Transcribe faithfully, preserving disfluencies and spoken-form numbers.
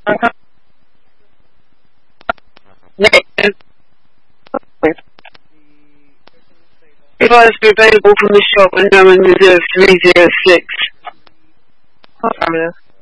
If I was available from the shop and no one reserved three zero six.